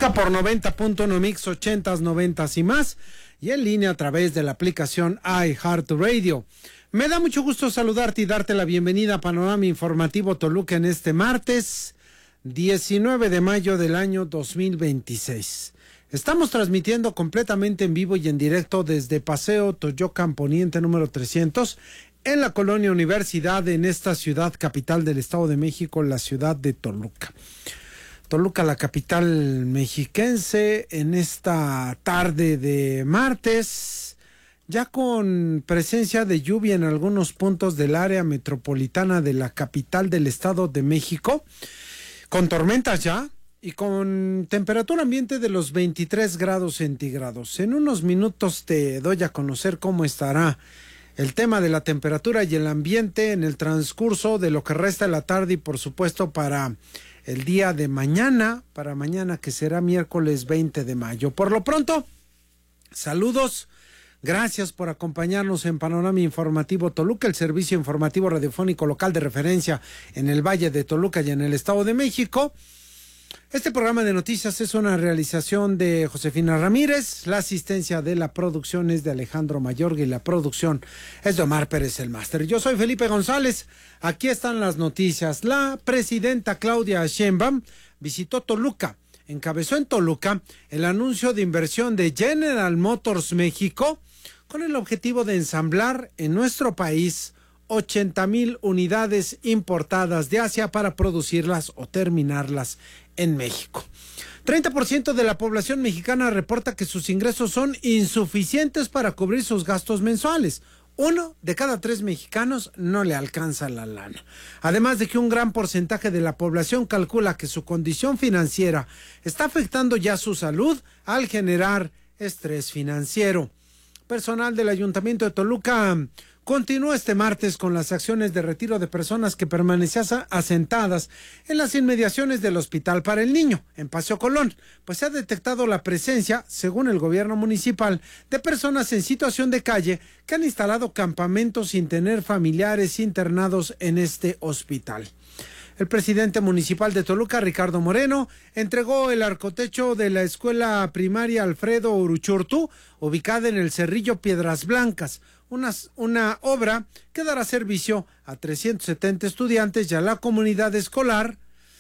Toluca por 90.1 Mix 80s, 90s y más, y en línea a través de la aplicación iHeartRadio. Me da mucho gusto saludarte y darte la bienvenida a Panorama Informativo Toluca en este martes 19 de mayo del año 2026. Estamos transmitiendo completamente en vivo y en directo desde Paseo Toyocan Poniente número 300 en la Colonia Universidad, en esta ciudad capital del Estado de México, la ciudad de Toluca. Toluca, la capital mexiquense, en esta tarde de martes, ya con presencia de lluvia en algunos puntos del área metropolitana de la capital del Estado de México, con tormentas ya y con temperatura ambiente de los 23 grados centígrados. En unos minutos te doy a conocer cómo estará el tema de la temperatura y el ambiente en el transcurso de lo que resta de la tarde y por supuesto para el día de mañana, que será miércoles 20 de mayo. Por lo pronto, saludos, gracias por acompañarnos en Panorama Informativo Toluca, el servicio informativo radiofónico local de referencia en el Valle de Toluca y en el Estado de México. Este programa de noticias es una realización de Josefina Ramírez, la asistencia de la producción es de Alejandro Mayorga y la producción es de Omar Pérez el máster. Yo soy Felipe González, aquí están las noticias. La presidenta Claudia Sheinbaum visitó Toluca, encabezó en Toluca el anuncio de inversión de General Motors México con el objetivo de ensamblar en nuestro país 80,000 unidades importadas de Asia para producirlas o terminarlas en México. 30% de la población mexicana reporta que sus ingresos son insuficientes para cubrir sus gastos mensuales. 1 de cada 3 mexicanos no le alcanza la lana. Además de que un gran porcentaje de la población calcula que su condición financiera está afectando ya su salud al generar estrés financiero. Personal del Ayuntamiento de Toluca continúa este martes con las acciones de retiro de personas que permanecían asentadas en las inmediaciones del Hospital para el Niño, en Paseo Colón, pues se ha detectado la presencia, según el gobierno municipal, de personas en situación de calle que han instalado campamentos sin tener familiares internados en este hospital. El presidente municipal de Toluca, Ricardo Moreno, entregó el arcotecho de la escuela primaria Alfredo Uruchurtu, ubicada en el Cerrillo Piedras Blancas, una obra que dará servicio a 370 estudiantes y a la comunidad escolar.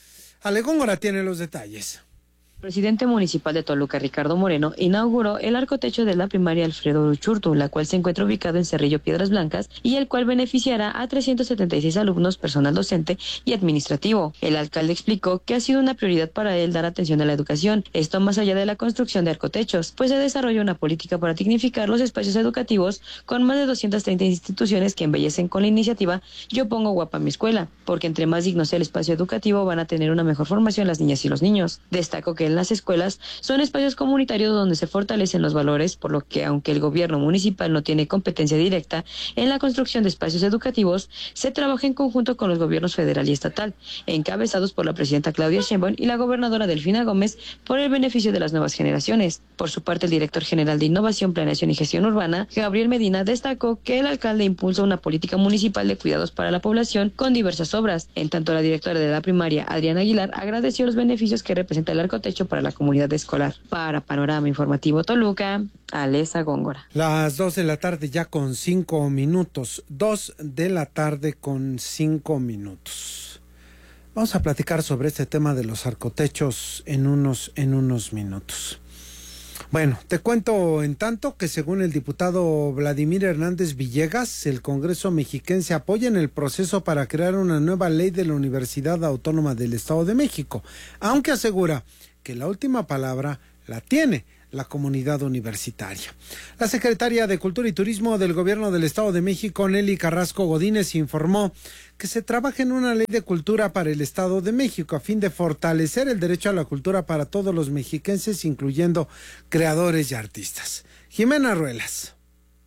Ale Góngora tiene los detalles. El presidente municipal de Toluca, Ricardo Moreno, inauguró el arcotecho de la primaria Alfredo Uruchurtu, la cual se encuentra ubicada en Cerrillo Piedras Blancas y el cual beneficiará a 376 alumnos, personal docente y administrativo. El alcalde explicó que ha sido una prioridad para él dar atención a la educación, esto más allá de la construcción de arcotechos, pues se desarrolla una política para dignificar los espacios educativos con más de 230 instituciones que embellecen con la iniciativa Yo Pongo Guapa Mi Escuela, porque entre más digno sea el espacio educativo van a tener una mejor formación las niñas y los niños. Destacó que en las escuelas son espacios comunitarios donde se fortalecen los valores, por lo que aunque el gobierno municipal no tiene competencia directa en la construcción de espacios educativos, se trabaja en conjunto con los gobiernos federal y estatal, encabezados por la presidenta Claudia Sheinbaum y la gobernadora Delfina Gómez, por el beneficio de las nuevas generaciones. Por su parte, el director general de Innovación, Planeación y Gestión Urbana, Gabriel Medina, destacó que el alcalde impulsa una política municipal de cuidados para la población con diversas obras. En tanto, la directora de la primaria, Adriana Aguilar, agradeció los beneficios que representa el arcotecho para la comunidad escolar. Para Panorama Informativo Toluca, Alesa Góngora. Las 2 de la tarde ya con 5 minutos. 2 de la tarde con 5 minutos. Vamos a platicar sobre este tema de los arcotechos en unos minutos. Bueno, te cuento en tanto que según el diputado Vladimir Hernández Villegas, el Congreso mexiquense apoya en el proceso para crear una nueva ley de la Universidad Autónoma del Estado de México, aunque asegura que la última palabra la tiene la comunidad universitaria. La secretaria de Cultura y Turismo del Gobierno del Estado de México, Nelly Carrasco Godínez, informó que se trabaja en una ley de cultura para el Estado de México a fin de fortalecer el derecho a la cultura para todos los mexiquenses, incluyendo creadores y artistas. Jimena Ruelas.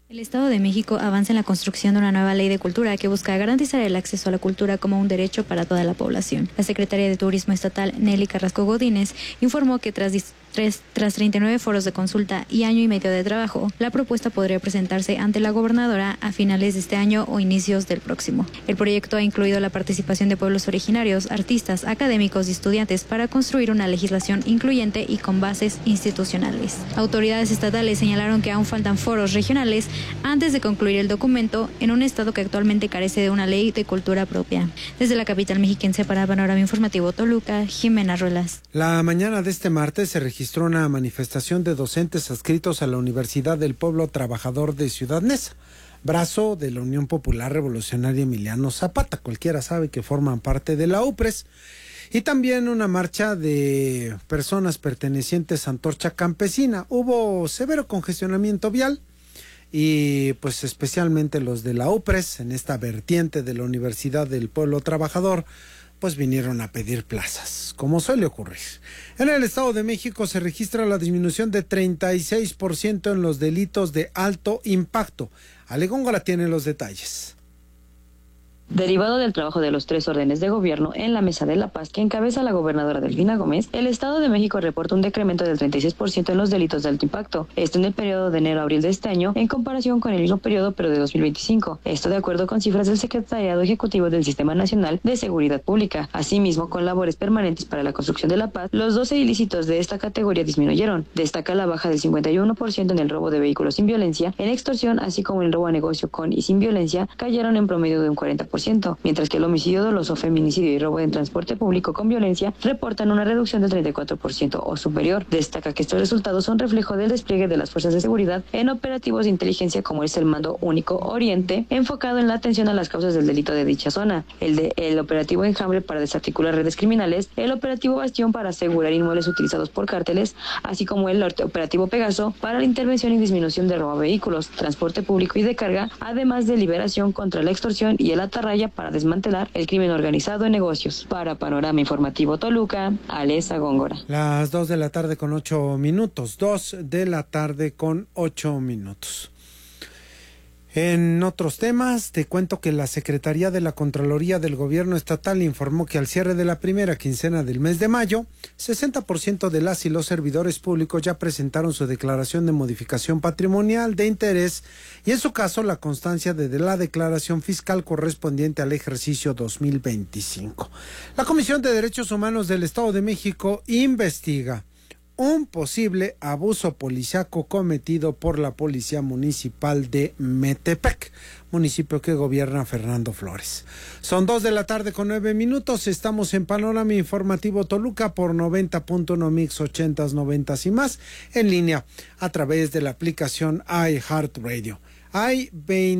El Estado de México avanza en la construcción de una nueva ley de cultura que busca garantizar el acceso a la cultura como un derecho para toda la población. La secretaria de Turismo Estatal, Nelly Carrasco Godínez, informó que tras 39 foros de consulta y año y medio de trabajo, la propuesta podría presentarse ante la gobernadora a finales de este año o inicios del próximo. El proyecto ha incluido la participación de pueblos originarios, artistas, académicos y estudiantes para construir una legislación incluyente y con bases institucionales. Autoridades estatales señalaron que aún faltan foros regionales antes de concluir el documento en un estado que actualmente carece de una ley de cultura propia. Desde la capital mexiquense para Panorama Informativo Toluca, Jimena Ruelas. La mañana de este martes se registró una manifestación de docentes adscritos a la Universidad del Pueblo Trabajador de Ciudad Neza, brazo de la Unión Popular Revolucionaria Emiliano Zapata. Cualquiera sabe que forman parte de la UPRES. Y también una marcha de personas pertenecientes a Antorcha Campesina. Hubo severo congestionamiento vial y pues especialmente los de la UPRES en esta vertiente de la Universidad del Pueblo Trabajador pues vinieron a pedir plazas, como suele ocurrir. En el Estado de México se registra la disminución de 36% en los delitos de alto impacto. Ale Góngora tiene los detalles. Derivado del trabajo de los 3 órdenes de gobierno en la Mesa de la Paz que encabeza la gobernadora Delfina Gómez, el Estado de México reporta un decremento del 36% en los delitos de alto impacto. Esto en el periodo de enero a abril de este año en comparación con el mismo periodo pero de 2025. Esto de acuerdo con cifras del Secretariado Ejecutivo del Sistema Nacional de Seguridad Pública. Asimismo, con labores permanentes para la construcción de la paz, los 12 ilícitos de esta categoría disminuyeron. Destaca la baja del 51% en el robo de vehículos sin violencia, en extorsión, así como en el robo a negocio con y sin violencia, cayeron en promedio de un 40%. Mientras que el homicidio doloso, feminicidio y robo en transporte público con violencia reportan una reducción del 34% o superior. Destaca que estos resultados son reflejo del despliegue de las fuerzas de seguridad en operativos de inteligencia como es el Mando Único Oriente, enfocado en la atención a las causas del delito de dicha zona, el operativo Enjambre para desarticular redes criminales, el operativo Bastión para asegurar inmuebles utilizados por cárteles, así como el operativo Pegaso para la intervención y disminución de robo a vehículos, transporte público y de carga, además de liberación contra la extorsión y el atarraya para desmantelar el crimen organizado en negocios. Para Panorama Informativo Toluca, Alesa Góngora. Las 2 de la tarde con 8 minutos. 2 de la tarde con 8 minutos. En otros temas, te cuento que la Secretaría de la Contraloría del Gobierno Estatal informó que al cierre de la primera quincena del mes de mayo, 60% de las y los servidores públicos ya presentaron su declaración de modificación patrimonial de interés y en su caso la constancia de la declaración fiscal correspondiente al ejercicio 2025. La Comisión de Derechos Humanos del Estado de México investiga un posible abuso policíaco cometido por la Policía Municipal de Metepec, municipio que gobierna Fernando Flores. Son 2 de la tarde con 9 minutos, estamos en Panorama Informativo Toluca por 90.1 Mix 80s, 90s y más, en línea a través de la aplicación iHeartRadio. Hay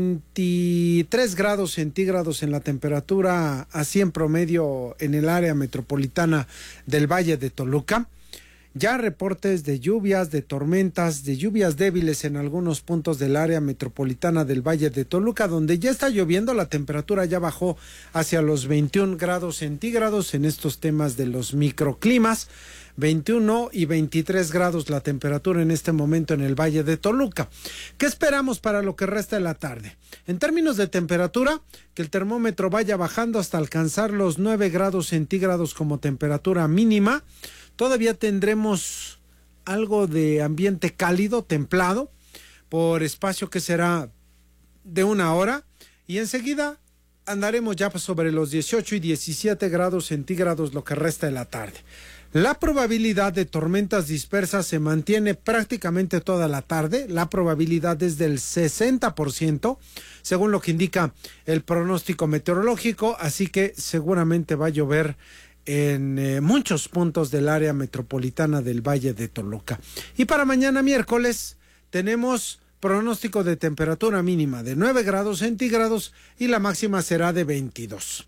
23 grados centígrados en la temperatura así en promedio en el área metropolitana del Valle de Toluca. Ya reportes de lluvias, de tormentas, de lluvias débiles en algunos puntos del área metropolitana del Valle de Toluca, donde ya está lloviendo, la temperatura ya bajó hacia los 21 grados centígrados en estos temas de los microclimas. 21 y 23 grados la temperatura en este momento en el Valle de Toluca. ¿Qué esperamos para lo que resta de la tarde? En términos de temperatura, que el termómetro vaya bajando hasta alcanzar los 9 grados centígrados como temperatura mínima. Todavía tendremos algo de ambiente cálido, templado, por espacio que será de 1 hora, y enseguida andaremos ya sobre los 18 y 17 grados centígrados lo que resta de la tarde. La probabilidad de tormentas dispersas se mantiene prácticamente toda la tarde. La probabilidad es del 60%, según lo que indica el pronóstico meteorológico, así que seguramente va a llover en muchos puntos del área metropolitana del Valle de Toluca. Y para mañana miércoles tenemos pronóstico de temperatura mínima de 9 grados centígrados y la máxima será de 22.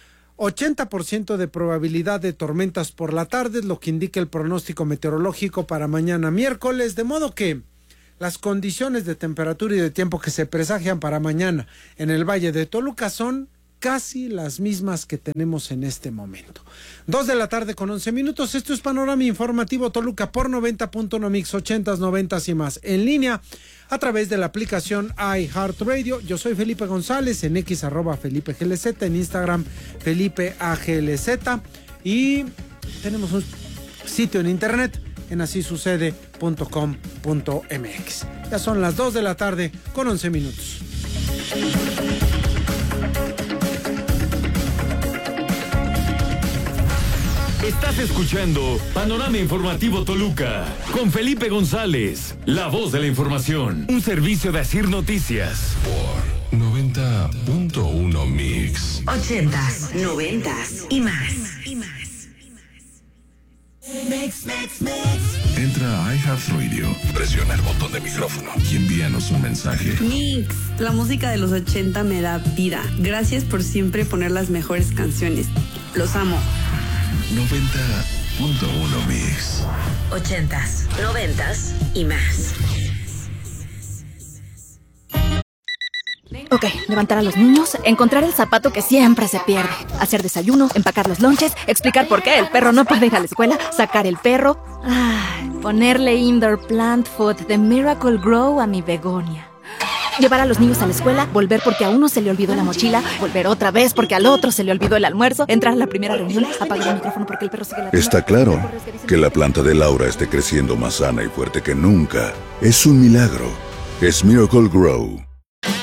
80% de probabilidad de tormentas por la tarde es lo que indica el pronóstico meteorológico para mañana miércoles, de modo que las condiciones de temperatura y de tiempo que se presagian para mañana en el Valle de Toluca son casi las mismas que tenemos en este momento. 2:11 p.m. Esto es Panorama Informativo Toluca por 90.1 Mix, 80s, 90s y más. En línea a través de la aplicación iHeartRadio. Yo soy Felipe González, en X @FelipeGLZ, en Instagram FelipeAGLZ, y tenemos un sitio en internet en asisucede.com.mx. Ya son las 2:11 p.m. Estás escuchando Panorama Informativo Toluca con Felipe González, la voz de la información. Un servicio de Asir Noticias. Por 90.1 Mix. 80s, 90s y más. Entra a iHeartRadio, presiona el botón de micrófono y envíanos un mensaje. Mix, la música de los 80 me da vida. Gracias por siempre poner las mejores canciones. Los amo. 90.1 Mix. 80s, 90s y más. Ok, levantar a los niños, encontrar el zapato que siempre se pierde, hacer desayuno, empacar los lonches, explicar por qué el perro no puede ir a la escuela, sacar el perro, ponerle indoor plant food de Miracle Grow a mi begonia. Llevar a los niños a la escuela, volver porque a uno se le olvidó la mochila, volver otra vez porque al otro se le olvidó el almuerzo, entrar a la primera reunión, apagar el micrófono porque el perro sigue la... Está claro que la planta de Laura esté creciendo más sana y fuerte que nunca. Es un milagro. Es Miracle Grow.